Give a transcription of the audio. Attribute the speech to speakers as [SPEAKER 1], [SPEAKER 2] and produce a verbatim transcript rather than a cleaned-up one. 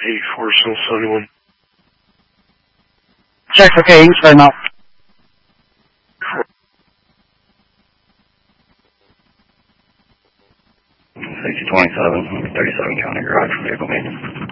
[SPEAKER 1] eighty-four, South seventy-one.
[SPEAKER 2] Check for K, spread out.
[SPEAKER 3] sixty twenty-seven, thirty-seven County Garage for vehicle maintenance.